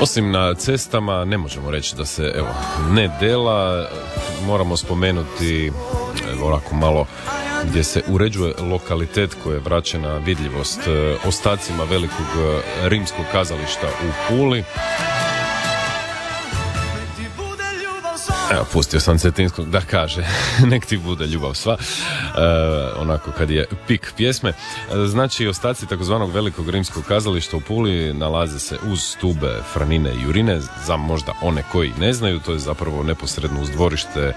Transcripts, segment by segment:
Osim na cestama ne možemo reći da se ne dela, moramo spomenuti ovako malo gdje se uređuje lokalitet koji je vraćen na vidljivost ostacima velikog rimskog kazališta u Puli. Evo, pustio sam Cetinskog da kaže nek ti bude ljubav sva, onako kad je pik pjesme. Znači, ostaci takozvanog velikog rimskog kazališta u Puli nalaze se uz stube Franine i Jurine. Za možda one koji ne znaju, to je zapravo neposredno uz dvorište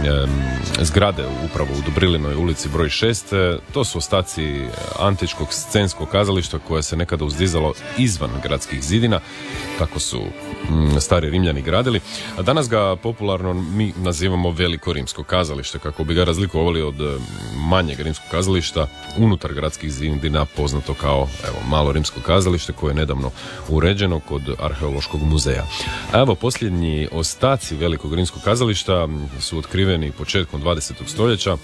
zgrade upravo u Dobrilinoj ulici broj 6. To su ostaci antičkog scenskog kazališta koje se nekada uzdizalo izvan gradskih zidina, tako su stari Rimljani gradili, a danas ga popularno mi nazivamo veliko rimsko kazalište, kako bi ga razlikovali od manjeg rimskog kazališta unutar gradskih zidina, poznato kao malo rimsko kazalište, koje je nedavno uređeno kod Arheološkog muzeja. A evo, posljednji ostaci velikog rimskog kazališta su otkriveni početkom 20. stoljeća.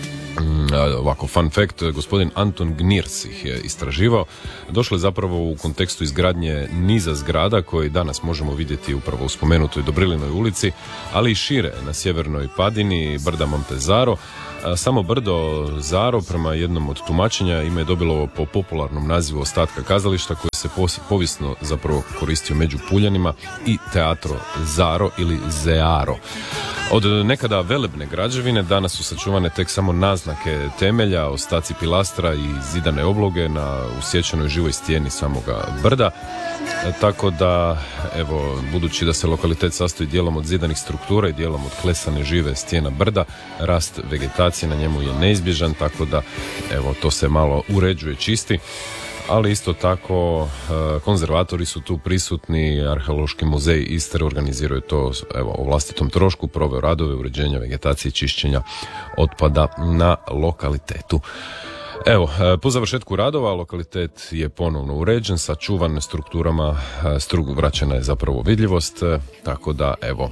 Ovako, fun fact, gospodin Anton Gnirs ih je istraživao. Došlo je zapravo u kontekstu izgradnje niza zgrada koji danas možemo vidjeti upravo u spomenutoj Dobrilinoj ulici, ali i šire na sjevernoj padini brda Montezaro. Samo brdo Zaro, prema jednom od tumačenja, ime je dobilo po popularnom nazivu ostatka kazališta koji se povijesno zapravo koristio među Puljanima, i teatro Zaro ili Zearo. Od nekada velebne građevine danas su sačuvane tek samo naznake temelja, ostaci pilastra i zidane obloge na usječenoj živoj stijeni samoga brda. Tako da, evo, budući da se lokalitet sastoji dijelom od zidanih struktura i dijelom od klesane žive stijena brda, rast vegetacije na njemu je neizbježan, tako da, evo, to se malo uređuje, čisti. Ali isto tako konzervatori su tu prisutni, Arheološki muzej Istre organiziraju to o vlastitom trošku, proveo radove uređenja vegetacije i čišćenja otpada na lokalitetu. Evo, po završetku radova lokalitet je ponovno uređen, sačuvan strukturama, vraćena je zapravo vidljivost, tako da evo,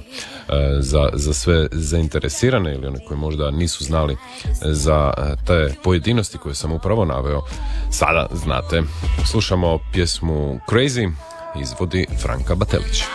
za sve zainteresirane ili one koji možda nisu znali za te pojedinosti koje sam upravo naveo, sada znate. Slušamo pjesmu Crazy, izvodi Franka Batelić.